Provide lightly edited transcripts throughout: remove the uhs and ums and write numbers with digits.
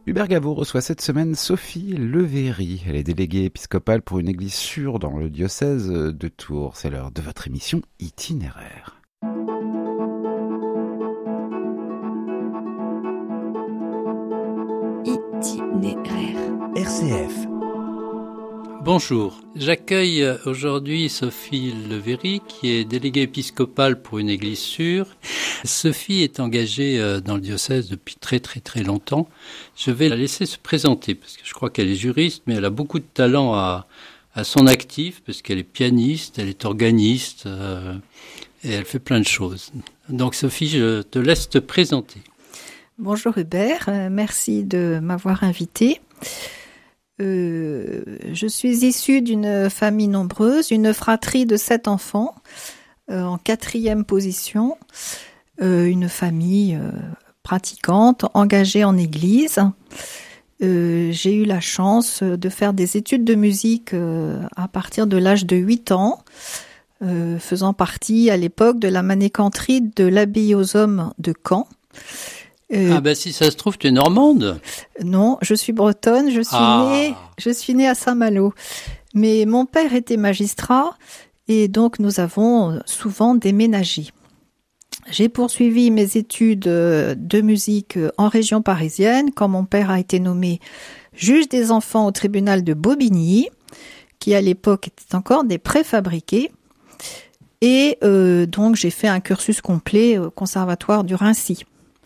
Hubert Gavot reçoit cette semaine Sophie Levéry. Elle est déléguée épiscopale pour une église sûre dans le diocèse de Tours. C'est l'heure de votre émission Itinéraire. Itinéraire. RCF. Bonjour, j'accueille aujourd'hui Sophie Levéry qui est déléguée épiscopale pour une église sûre. Sophie est engagée dans le diocèse depuis très longtemps. Je vais la laisser se présenter parce que je crois qu'elle est juriste, mais elle a beaucoup de talent à son actif parce qu'elle est pianiste, elle est organiste et elle fait plein de choses. Donc Sophie, je te laisse te présenter. Bonjour Hubert, merci de m'avoir invitée. Je suis issue d'une famille nombreuse, une fratrie de 7 enfants, en 4e position, une famille pratiquante, engagée en église. J'ai eu la chance de faire des études de musique à partir de l'âge de 8 ans, faisant partie à l'époque de la manécanterie de l'abbaye aux hommes de Caen. Si ça se trouve, tu es normande. Non, je suis bretonne, je suis née à Saint-Malo. Mais mon père était magistrat et donc nous avons souvent déménagé. J'ai poursuivi mes études de musique en région parisienne quand mon père a été nommé juge des enfants au tribunal de Bobigny, qui à l'époque était encore des préfabriqués. Et donc j'ai fait un cursus complet au conservatoire du Raincy.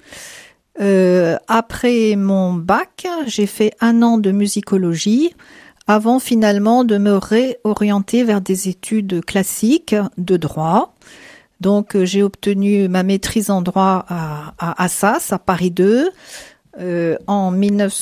Après mon bac, j'ai fait 1 an de musicologie avant finalement de me réorienter vers des études classiques de droit. Donc j'ai obtenu ma maîtrise en droit à Assas, à Paris 2, en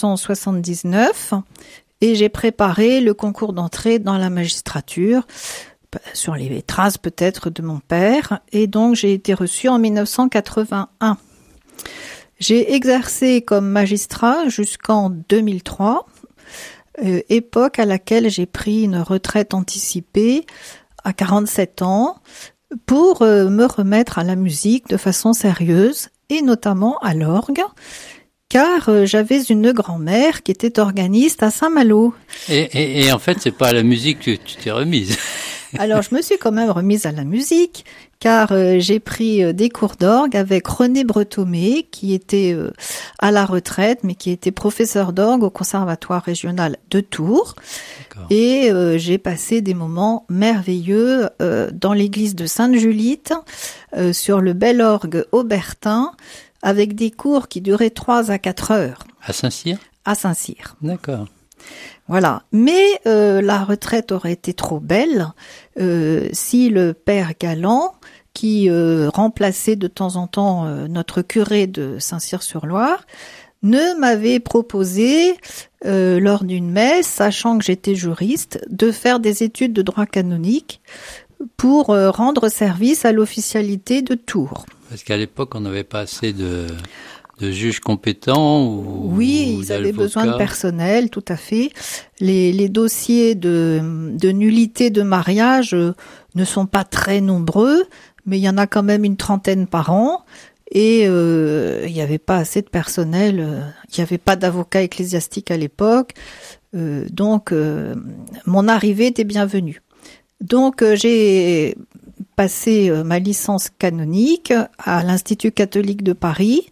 1979 et j'ai préparé le concours d'entrée dans la magistrature sur les traces peut-être de mon père et donc j'ai été reçue en 1981. J'ai exercé comme magistrat jusqu'en 2003, époque à laquelle j'ai pris une retraite anticipée à 47 ans pour me remettre à la musique de façon sérieuse et notamment à l'orgue, car j'avais une grand-mère qui était organiste à Saint-Malo. Et en fait, c'est pas à la musique que tu t'es remise. Alors, je me suis quand même remise à la musique, car j'ai pris des cours d'orgue avec René Bretomé, qui était à la retraite, mais qui était professeur d'orgue au Conservatoire régional de Tours. D'accord. Et j'ai passé des moments merveilleux dans l'église de Sainte-Julite, sur le bel orgue aubertin, avec des cours qui duraient 3 à 4 heures. À Saint-Cyr ? À Saint-Cyr. D'accord. Voilà, mais la retraite aurait été trop belle si le père Galland, qui remplaçait de temps en temps notre curé de Saint-Cyr-sur-Loire, ne m'avait proposé, lors d'une messe, sachant que j'étais juriste, de faire des études de droit canonique pour rendre service à l'officialité de Tours. Parce qu'à l'époque, on n'avait pas assez de juges compétents Oui, ils avaient besoin de personnel, tout à fait. Les dossiers de nullité de mariage ne sont pas très nombreux, mais il y en a quand même une 30aine par an. Et il n'y avait pas assez de personnel, il n'y avait pas d'avocat ecclésiastique à l'époque. Donc, mon arrivée était bienvenue. Donc, j'ai passé ma licence canonique à l'Institut catholique de Paris,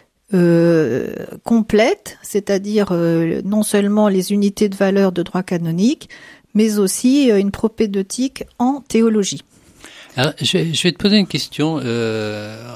complète, c'est-à-dire non seulement les unités de valeur de droit canonique, mais aussi une propédeutique en théologie. Alors, je vais te poser une question.